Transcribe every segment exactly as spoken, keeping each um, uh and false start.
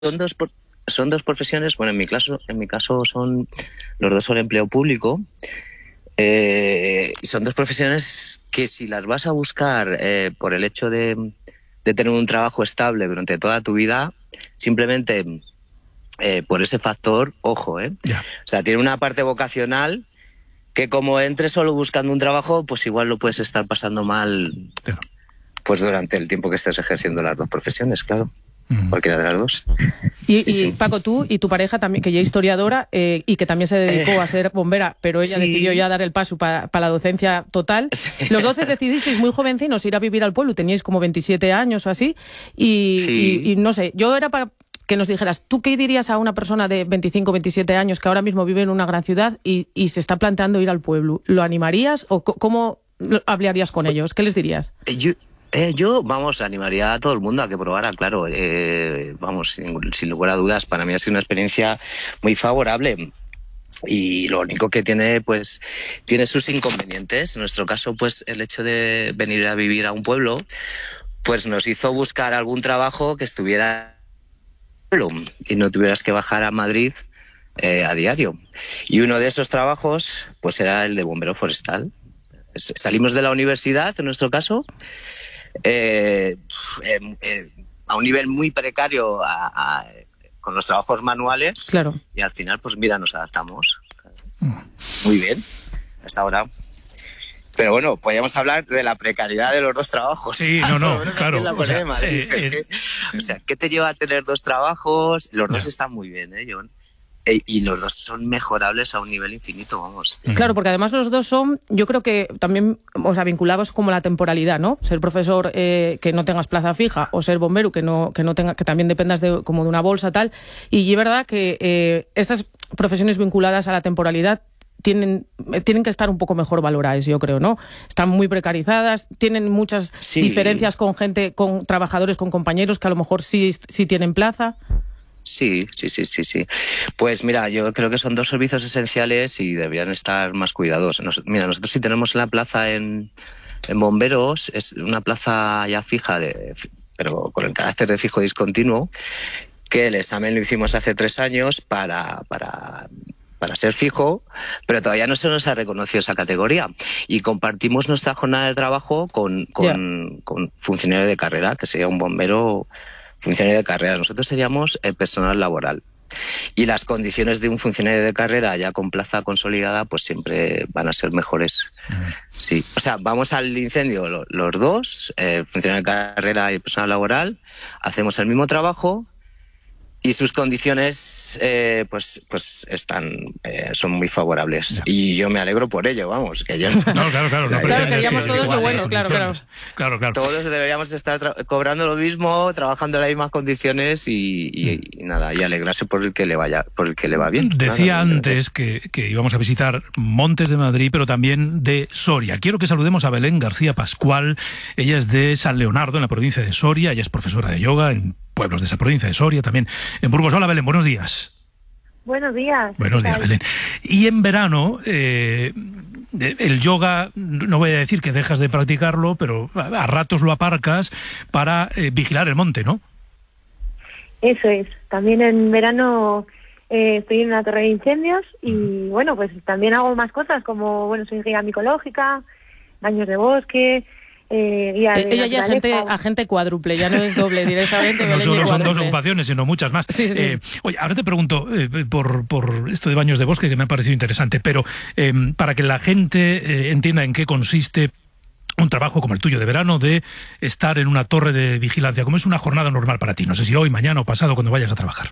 son dos son dos profesiones. Bueno, en mi caso, en mi caso son los dos son empleo público. Eh, son dos profesiones que si las vas a buscar eh, por el hecho de, de tener un trabajo estable durante toda tu vida, simplemente eh, por ese factor, ojo, ¿eh? Yeah. O sea, tiene una parte vocacional que como entres solo buscando un trabajo, pues igual lo puedes estar pasando mal, Claro. pues durante el tiempo que estés ejerciendo las dos profesiones, claro. Mm. Cualquiera de las dos. Y, Sí, y sí. Paco, tú y tu pareja también, que ya es historiadora eh, y que también se dedicó Eh, a ser bombera, pero ella sí. decidió ya dar el paso para pa la docencia total. Sí. Los dos decidisteis muy jovencinos ir a vivir al pueblo, teníais como veintisiete años o así, y, Sí. y, y no sé, yo era para que nos dijeras, ¿tú qué dirías a una persona de veinticinco, veintisiete años que ahora mismo vive en una gran ciudad y, y se está planteando ir al pueblo? ¿Lo animarías o co- cómo hablarías con ellos? ¿Qué les dirías? Yo, eh, yo, vamos, animaría a todo el mundo a que probara, claro. Eh, vamos, sin, sin lugar a dudas, para mí ha sido una experiencia muy favorable. Y lo único que tiene, pues, tiene sus inconvenientes. En nuestro caso, pues, el hecho de venir a vivir a un pueblo, pues nos hizo buscar algún trabajo que estuviera en el pueblo y no tuvieras que bajar a Madrid eh, a diario. Y uno de esos trabajos, pues, era el de bombero forestal. Salimos de la universidad, en nuestro caso, eh, eh, eh, a un nivel muy precario a, a, con los trabajos manuales. Claro. Y al final, pues mira, nos adaptamos. Muy bien, hasta ahora. Pero bueno, podríamos hablar de la precariedad de los dos trabajos. Sí, no, no, Bueno, claro. aquí en la O sea, Comunidad de Madrid. eh, Es eh, que, o sea, ¿qué te lleva a tener dos trabajos? Los dos Ya. están muy bien, ¿eh, John? Eh, y los dos son mejorables a un nivel infinito, vamos. Claro, porque además los dos son, yo creo que también, o sea, vinculados como la temporalidad, ¿no? Ser profesor eh, que no tengas plaza fija o ser bombero que no que no tenga que también dependas de como de una bolsa tal. Y es verdad que eh, estas profesiones vinculadas a la temporalidad tienen tienen que estar un poco mejor valoradas, yo creo, ¿no? Están muy precarizadas, tienen muchas Sí. diferencias con gente, con trabajadores, con compañeros que a lo mejor sí sí tienen plaza. Sí, sí, sí, sí, sí. Pues mira, yo creo que son dos servicios esenciales y deberían estar más cuidados. Nos, mira, nosotros sí tenemos la plaza en, en bomberos, es una plaza ya fija, de, pero con el carácter de fijo discontinuo, que el examen lo hicimos hace tres años para, para, para ser fijo, pero todavía no se nos ha reconocido esa categoría. Y compartimos nuestra jornada de trabajo con, con, Yeah. con funcionario de carrera, que sería un bombero funcionario de carrera. Nosotros seríamos el personal laboral. Y las condiciones de un funcionario de carrera ya con plaza consolidada, pues siempre van a ser mejores. Mm. Sí. O sea, vamos al incendio lo, los dos, eh, funcionario de carrera y personal laboral, hacemos el mismo trabajo y sus condiciones eh, pues pues están eh, son muy favorables. Ya. Y yo me alegro por ello, vamos, que yo No, claro, claro. No, Claro, pero queríamos es todos lo igual, bueno, eh, claro, condiciones. Claro, claro. todos deberíamos estar tra- cobrando lo mismo, trabajando en las mismas condiciones y, y, y nada, y alegrarse por el que le vaya, por el que le va bien. Decía Claro, antes que, que íbamos a visitar Montes de Madrid, pero también de Soria. Quiero que saludemos a Belén García Pascual. Ella es de San Leonardo, en la provincia de Soria. Ella es profesora de yoga en pueblos de esa provincia de Soria, también en Burgos. Hola, Belén, buenos días. Buenos días. Buenos ¿qué días, tal? Belén. Y en verano, eh, el yoga, no voy a decir que dejas de practicarlo, pero a, a ratos lo aparcas para eh, vigilar el monte, ¿no? Eso es. También en verano eh, estoy en una torre de incendios y bueno, pues también hago más cosas como, bueno, soy guía micológica, baños de bosque, eh, guía de Ella ya es agente, naturaleza. agente cuádruple, ya no es doble directamente. No Belén solo y son dos cuádruple. ocupaciones, sino muchas más. Sí, sí, Eh, sí. oye, ahora te pregunto eh, por, por esto de baños de bosque, que me ha parecido interesante, pero eh, para que la gente eh, entienda en qué consiste un trabajo como el tuyo de verano, de estar en una torre de vigilancia, ¿cómo es una jornada normal para ti? No sé si hoy, mañana o pasado, cuando vayas a trabajar.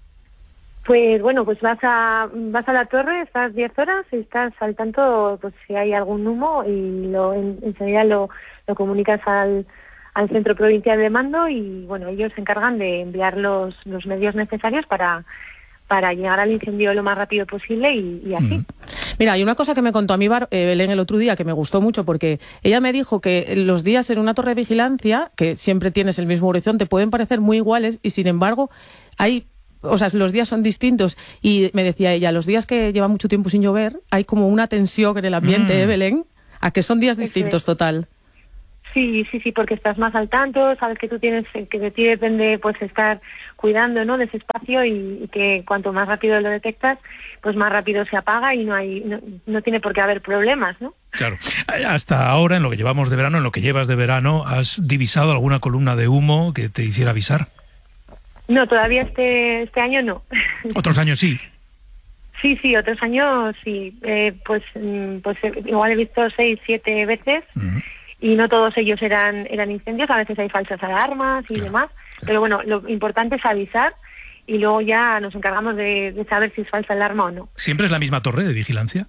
Pues bueno, pues vas a vas a la torre, estás diez horas y estás al tanto pues si hay algún humo y lo en, enseguida lo, lo comunicas al, al centro provincial de mando y bueno, ellos se encargan de enviar los, los medios necesarios para para llegar al incendio lo más rápido posible y, y así. Mm. Mira, hay una cosa que me contó a mí Bar- eh, Belén el otro día que me gustó mucho porque ella me dijo que los días en una torre de vigilancia, que siempre tienes el mismo horizonte, pueden parecer muy iguales y sin embargo hay, o sea, los días son distintos y me decía ella, los días que lleva mucho tiempo sin llover hay como una tensión en el ambiente, Mm. ¿eh, Belén? ¿A que son días Eso distintos es. total? Sí, sí, sí, porque estás más al tanto, sabes que tú tienes, que de ti depende pues estar cuidando, ¿no?, de ese espacio y, y que cuanto más rápido lo detectas, pues más rápido se apaga y no hay, no, no tiene por qué haber problemas, ¿no? Claro. Hasta ahora, en lo que llevamos de verano, en lo que llevas de verano, ¿has divisado alguna columna de humo que te hiciera avisar? No, todavía este, este año no. Otros años sí. Sí, sí, otros años sí. Eh, pues, pues igual he visto seis, siete veces. Uh-huh. Y no todos ellos eran eran incendios, a veces hay falsas alarmas y claro, demás, claro. Pero bueno, lo importante es avisar y luego ya nos encargamos de, de saber si es falsa alarma o no. ¿Siempre es la misma torre de vigilancia?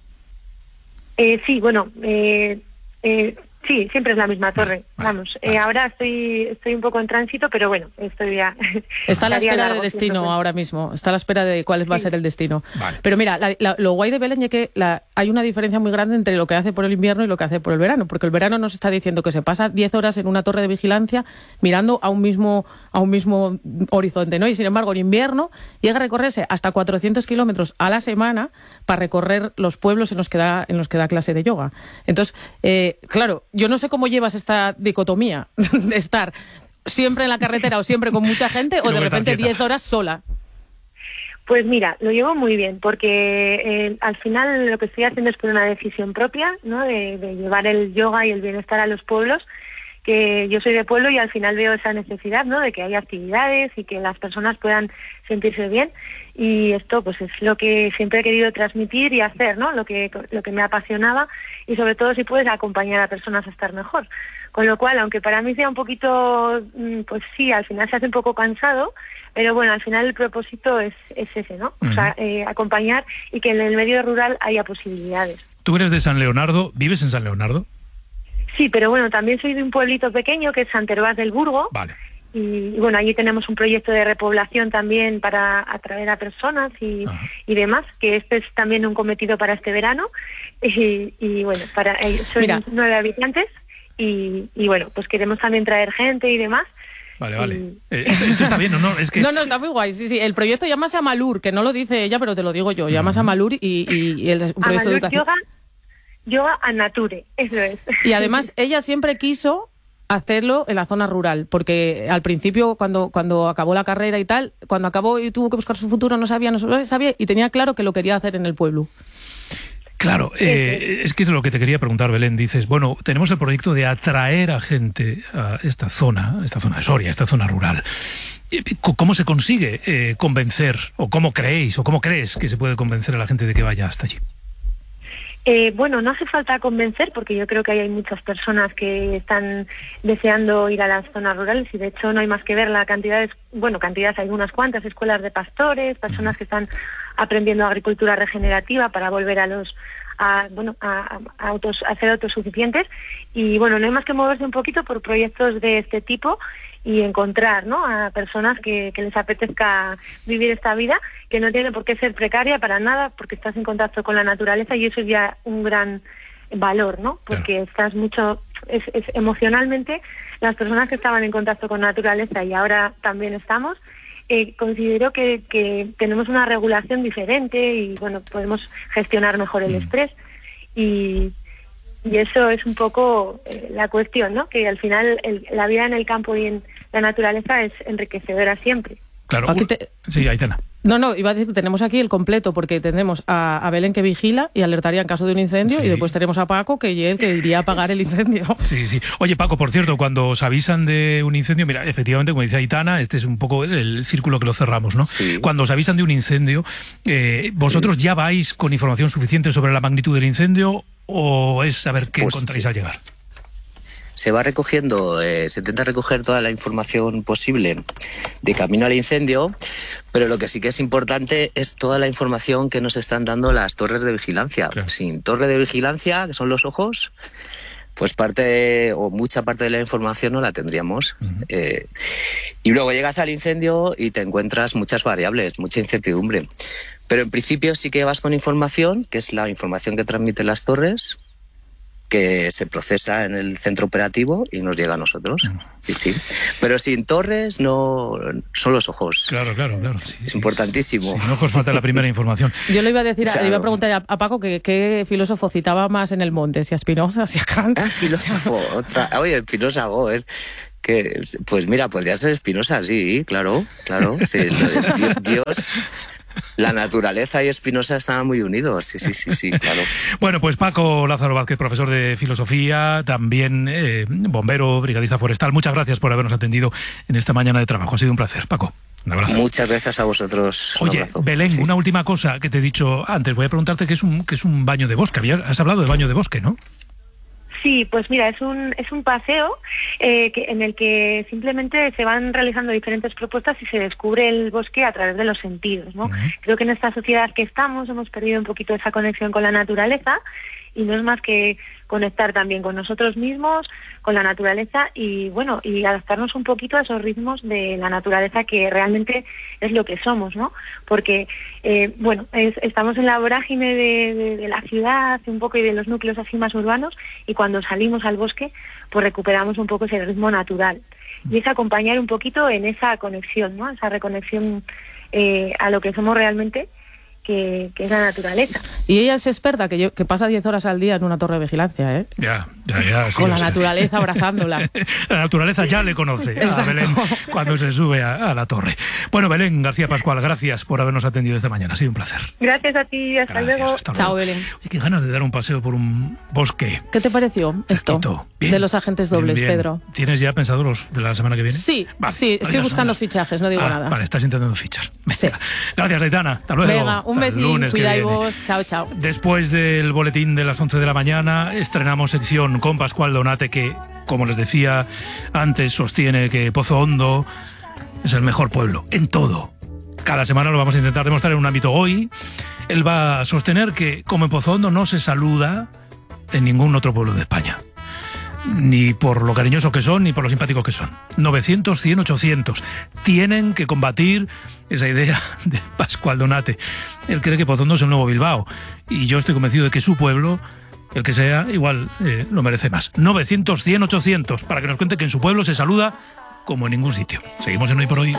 Eh, sí, bueno, eh, eh, sí, siempre es la misma torre. Vale, vamos, vale. Eh, ahora estoy estoy un poco en tránsito, pero bueno, estoy ya... Está a la espera del destino pues. ahora mismo, está a la espera de cuál sí. va a ser el destino. Vale. Pero mira, la, la, lo guay de Belén es que la, hay una diferencia muy grande entre lo que hace por el invierno y lo que hace por el verano, porque el verano nos está diciendo que se pasa diez horas en una torre de vigilancia mirando a un mismo a un mismo horizonte, ¿no? Y sin embargo, en invierno llega a recorrerse hasta cuatrocientos kilómetros a la semana para recorrer los pueblos en los que da, en los que da clase de yoga. Entonces, eh, claro, yo no sé cómo llevas esta dicotomía de estar siempre en la carretera o siempre con mucha gente o de repente diez horas sola. Pues mira, lo llevo muy bien porque eh, al final lo que estoy haciendo es por una decisión propia, ¿no? De, de llevar el yoga y el bienestar a los pueblos, que yo soy de pueblo y al final veo esa necesidad, ¿no?, de que haya actividades y que las personas puedan sentirse bien, y esto pues es lo que siempre he querido transmitir y hacer, ¿no?, lo que lo que me apasionaba, y sobre todo si puedes acompañar a personas a estar mejor. Con lo cual, aunque para mí sea un poquito, pues sí, al final se hace un poco cansado, pero bueno, al final el propósito es, es ese, ¿no? Uh-huh. O sea, eh, acompañar y que en el medio rural haya posibilidades. Tú eres de San Leonardo, ¿vives en San Leonardo? Sí, pero bueno, también soy de un pueblito pequeño que es Sant Hervás del Burgo. Vale. Y, y bueno, allí tenemos un proyecto de repoblación también para atraer a personas y, y demás, que este es también un cometido para este verano. Y, y bueno, para eh, son Mira. nueve habitantes y, y bueno, pues queremos también traer gente y demás. Vale, vale. Y... Eh, esto, esto está bien, ¿no? No, es que... no, no, está muy guay. Sí, sí. El proyecto llámase Amalur, que no lo dice ella, pero te lo digo yo. Llámase Amalur y, y, y el un proyecto Amalur de educación. Yoga, Yoga a Nature, eso es. Y además ella siempre quiso hacerlo en la zona rural, porque al principio cuando cuando acabó la carrera y tal, cuando acabó y tuvo que buscar su futuro, no sabía, no sabía y tenía claro que lo quería hacer en el pueblo. Claro, eh, es que es lo que te quería preguntar, Belén. Dices, bueno, tenemos el proyecto de atraer a gente a esta zona, esta zona de Soria, esta zona rural. ¿Cómo se consigue eh, convencer, o cómo creéis, o cómo crees que se puede convencer a la gente de que vaya hasta allí? Eh, bueno, no hace falta convencer porque yo creo que hay muchas personas que están deseando ir a las zonas rurales y de hecho no hay más que ver la cantidad de, bueno, cantidades, hay unas cuantas escuelas de pastores, personas que están aprendiendo agricultura regenerativa para volver a los a bueno a, a, autos, a ser autosuficientes y bueno, no hay más que moverse un poquito por proyectos de este tipo y encontrar, ¿no?, a personas que, que les apetezca vivir esta vida, que no tiene por qué ser precaria para nada, porque estás en contacto con la naturaleza y eso es ya un gran valor, ¿no? Porque claro, estás mucho, es, es emocionalmente, las personas que estaban en contacto con la naturaleza y ahora también estamos, eh, considero que, que tenemos una regulación diferente y, bueno, podemos gestionar mejor el mm. estrés y... Y eso es un poco eh, la cuestión, ¿no? Que al final el, la vida en el campo y en la naturaleza es enriquecedora siempre. Claro. Aquí te... Sí, Aitana. No, no, iba a decir que tenemos aquí el completo, porque tendremos a, a Belén que vigila y alertaría en caso de un incendio, sí, y después tenemos a Paco, que es el que iría a apagar el incendio. Sí, sí. Oye, Paco, por cierto, cuando os avisan de un incendio, mira, efectivamente, como dice Aitana, este es un poco el círculo que lo cerramos, ¿no? Sí. Cuando os avisan de un incendio, eh, ¿vosotros sí. ya vais con información suficiente sobre la magnitud del incendio o es saber qué pues encontráis sí. al llegar? Se va recogiendo, eh, se intenta recoger toda la información posible de camino al incendio, pero lo que sí que es importante es toda la información que nos están dando las torres de vigilancia. Claro. Sin torre de vigilancia, que son los ojos, pues parte de, o mucha parte de la información no la tendríamos. Uh-huh. Eh, y luego llegas al incendio y te encuentras muchas variables, mucha incertidumbre. Pero en principio sí que vas con información, que es la información que transmiten las torres, que se procesa en el centro operativo y nos llega a nosotros. Sí, sí. Pero sin torres no son los ojos. Claro, claro, claro. Sí, es sí, importantísimo. Sin ojos falta la primera información. Yo le iba a decir, Claro. le iba a preguntar a, a Paco que qué filósofo citaba más en el monte, si a Spinoza, si a Kant. Ah, filósofo, otra. Oye, Spinoza, Goer. Que, pues mira, podría ser Spinoza, sí, claro, claro. Sí, Dios, Dios, la naturaleza y Spinoza estaban muy unidos, sí, sí, sí, sí, claro. Bueno, pues Paco Lázaro Vázquez, profesor de filosofía, también eh, bombero, brigadista forestal. Muchas gracias por habernos atendido en esta mañana de trabajo. Ha sido un placer, Paco. Un abrazo. Muchas gracias a vosotros. Un Oye, abrazo. Belén, Sí, una sí. última cosa que te he dicho antes. Voy a preguntarte qué es un, qué es un baño de bosque. Había- Has hablado de baño de bosque, ¿no? Sí, pues mira, es un, es un paseo eh, que, en el que simplemente se van realizando diferentes propuestas y se descubre el bosque a través de los sentidos, ¿no? Ujú. Creo que en esta sociedad que estamos hemos perdido un poquito esa conexión con la naturaleza y no es más que conectar también con nosotros mismos, con la naturaleza y, bueno, y adaptarnos un poquito a esos ritmos de la naturaleza que realmente es lo que somos, ¿no? Porque, eh, bueno, es- estamos en la vorágine de, de- de la ciudad un poco y de los núcleos así más urbanos y cuando salimos al bosque, pues recuperamos un poco ese ritmo natural. Y es acompañar un poquito en esa conexión, ¿no? Esa reconexión eh, a lo que somos realmente, que, que es la naturaleza. Y ella es experta, que, yo, que pasa diez horas al día en una torre de vigilancia, ¿eh? Ya, ya, ya. sí, Con lo la sé. naturaleza abrazándola. La naturaleza ya le conoce a Exacto. Belén cuando se sube a, a la torre. Bueno, Belén García Pascual, gracias por habernos atendido esta mañana. Ha sido un placer. Gracias a ti, hasta Gracias, luego. hasta luego. Chao, Belén. Oye, qué ganas de dar un paseo por un bosque. ¿Qué te pareció esto Fresquito. Bien. de los agentes Bien, dobles, bien. Pedro? ¿Tienes ya pensado los de la semana que viene? Sí, Vale, sí, pues estoy ya buscando son las- fichajes, no digo Ah, nada. Vale, estás intentando fichar. Sí. Venga. Gracias, Aitana. Hasta luego. Venga, un Hasta el besín, lunes que cuidad viene. vos. Chao, chao. Después del boletín de las once de la mañana, estrenamos sección con Pascual Donate, que, como les decía antes, sostiene que Pozo Hondo es el mejor pueblo, en todo. Cada semana lo vamos a intentar demostrar en un ámbito. Hoy, él va a sostener que, como en Pozo Hondo, no se saluda en ningún otro pueblo de España. Ni por lo cariñosos que son, ni por lo simpáticos que son. novecientos, cien, ochocientos. Tienen que combatir esa idea de Pascual Donate. Él cree que Pozo Hondo es el nuevo Bilbao. Y yo estoy convencido de que su pueblo, el que sea, igual eh, lo merece más. novecientos, cien, ochocientos. Para que nos cuente que en su pueblo se saluda como en ningún sitio. Seguimos en Hoy por Hoy.